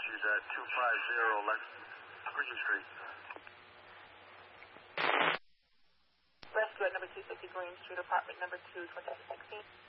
She's at 250 Green Street. Rescue at number 250 Green Street, apartment number 2, 2616.